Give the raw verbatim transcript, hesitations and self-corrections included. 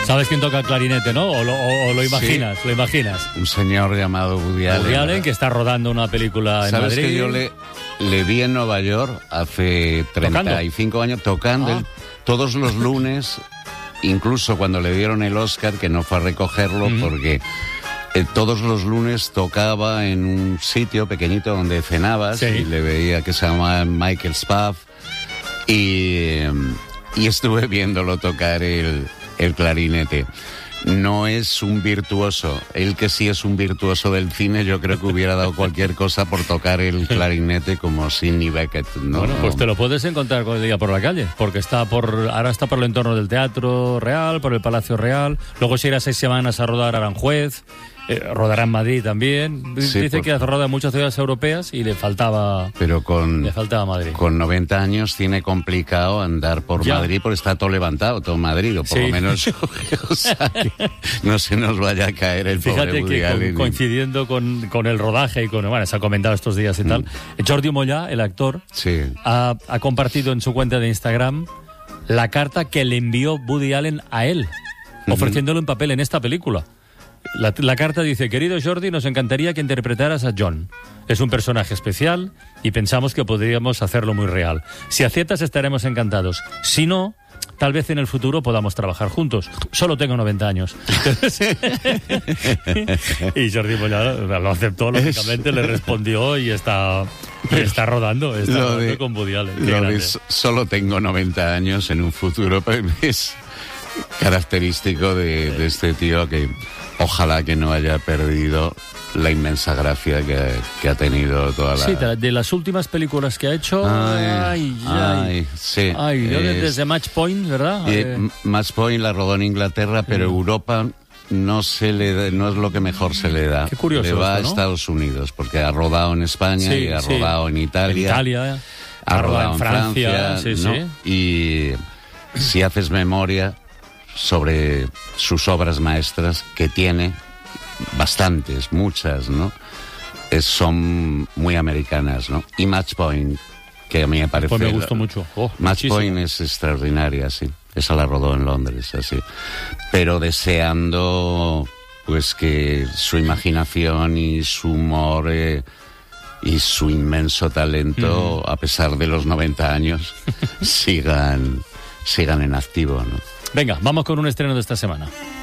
¿Sabes quién toca el clarinete, no? ¿O lo, o, o lo imaginas? Sí. ¿Lo imaginas? Un señor llamado Woody Allen. Woody Allen, que está rodando una película en ¿Sabes Madrid. ¿Sabes que yo le, le vi en Nueva York hace treinta y cinco años tocando ah. el, todos los lunes, incluso cuando le dieron el Oscar, que no fue a recogerlo mm. porque eh, todos los lunes tocaba en un sitio pequeñito donde cenabas, sí. y le veía, que se llamaba Michael's Pub, y, y estuve viéndolo tocar el, el clarinete. No es un virtuoso. Él, que sí es un virtuoso del cine, yo creo que hubiera dado cualquier cosa por tocar el clarinete como Sidney Bechet, ¿no? Bueno, pues te lo puedes encontrar cualquier día por la calle, porque está por ahora está por el entorno del Teatro Real, por el Palacio Real. Luego se irá seis semanas a rodar a Aranjuez. Eh, rodará en Madrid también. Sí, dice que hace roda en muchas ciudades europeas y le faltaba. Pero con. Le faltaba Madrid. Con noventa años tiene complicado andar por ya. Madrid, porque está todo levantado, todo Madrid, o por sí. lo menos. O sea, que no se nos vaya a caer el Fíjate pobre Woody que Allen. Con, coincidiendo con, con el rodaje y con. Bueno, se ha comentado estos días y mm. tal. Jordi Mollà, el actor, sí. ha, ha compartido en su cuenta de Instagram la carta que le envió Woody Allen a él, mm-hmm. ofreciéndole un papel en esta película. La, la carta dice: querido Jordi, nos encantaría que interpretaras a John. Es un personaje especial y pensamos que podríamos hacerlo muy real. Si aciertas, estaremos encantados. Si no, tal vez en el futuro podamos trabajar juntos. Solo tengo noventa años. Y Jordi Mollà lo aceptó, lógicamente, le respondió y está, está rodando, está rodando de, con Woody Allen. Lo de solo tengo noventa años, en un futuro, es característico de, de este tío, que ojalá que no haya perdido la inmensa gracia que, que ha tenido toda la... Sí, de las últimas películas que ha hecho... Ay, ay, ay, sí. Ay, yo es, desde Match Point, ¿verdad? Eh, eh. Match Point la rodó en Inglaterra, pero mm. Europa no se le da, no es lo que mejor se le da. Qué curioso. Le va esto, ¿no? a Estados Unidos, porque ha rodado en España, sí, y ha sí. rodado en Italia. En Italia, ha, ha rodado en Francia, Francia sí, ¿no? sí. Y si haces memoria sobre sus obras maestras, que tiene bastantes, muchas, ¿no? Es, son muy americanas, ¿no? Y Match Point, que a mí me parece... Pues me gustó mucho. Oh, Match muchísimo. Point es extraordinaria, sí. Esa la rodó en Londres, así. Pero deseando, pues, que su imaginación y su humor eh, y su inmenso talento, mm. a pesar de los noventa años, sigan, sigan en activo, ¿no? Venga, vamos con un estreno de esta semana.